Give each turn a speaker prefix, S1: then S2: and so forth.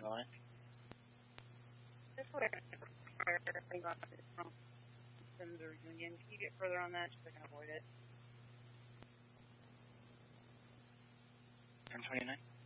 S1: line?
S2: This way, from Sims or Union. Can you get further on that so I can avoid it?
S1: 1029.